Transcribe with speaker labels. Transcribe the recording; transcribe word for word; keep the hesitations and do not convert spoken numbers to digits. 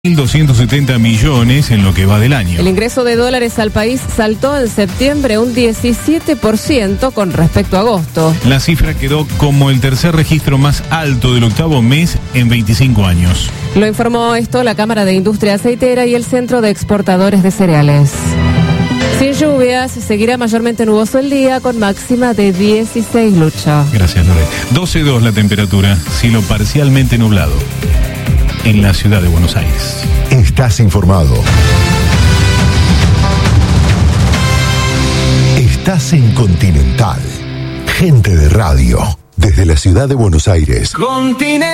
Speaker 1: mil doscientos setenta millones en lo que va del año.
Speaker 2: El ingreso de dólares al país saltó en septiembre un diecisiete por ciento con respecto a agosto.
Speaker 1: La cifra quedó como el tercer registro más alto del octavo mes en veinticinco años.
Speaker 2: Lo informó esto la Cámara de Industria Aceitera y el Centro de Exportadores de Cereales. Sin lluvias, seguirá mayormente nuboso el día con máxima de dieciséis, Lucho.
Speaker 1: Gracias, Lore. doce coma dos la temperatura, cielo parcialmente nublado en la ciudad de Buenos Aires.
Speaker 3: Estás informado. Estás en Continental. Gente de radio. Desde la ciudad de Buenos Aires.
Speaker 4: Continental.